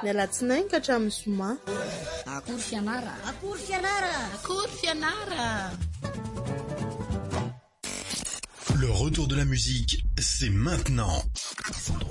Mialatsinainy ka hatramin'ny zoma. Akory fianara. Akory fianara. Akory fianara. Le retour de la musique, c'est maintenant.